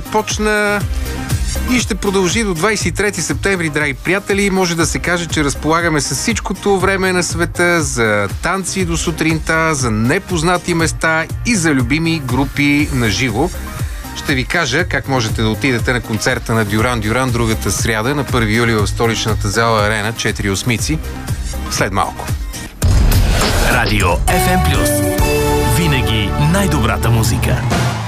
започна и ще продължи до 23 септември, драги приятели. Може да се каже, че разполагаме с всичкото време на света за танци до сутринта, за непознати места и за любими групи на живо. Ще ви кажа как можете да отидете на концерта на Дюран Дюран другата сряда на 1 юли в столичната зала Арена 4 осмици след малко. Радио FM+. Винаги най-добрата музика.